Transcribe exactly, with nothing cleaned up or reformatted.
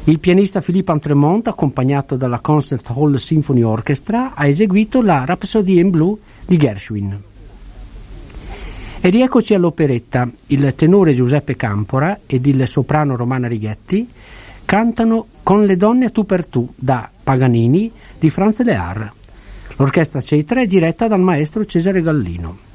Il pianista Philippe Antremont, accompagnato dalla Concert Hall Symphony Orchestra, ha eseguito la Rhapsodie in Blu di Gershwin. E rieccoci all'operetta. Il tenore Giuseppe Campora ed il soprano Romana Righetti cantano Con le donne a tu per tu da Paganini di Franz Lehár. L'orchestra C I tre è diretta dal maestro Cesare Gallino.